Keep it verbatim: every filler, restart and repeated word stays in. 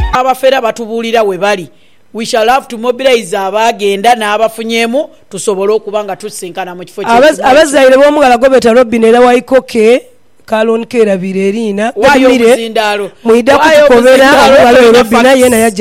abafera batubuulira we bali. We shall have to mobilize abagenda n'abafunyemu tusobole okuba nga tusinkana mu kifo ky'ekimu. Abazaire b'omugala Gobeta Robin era Waikoke Kalon Kera Birerina wayo muzindalo muida kutukobera omugala Robin yena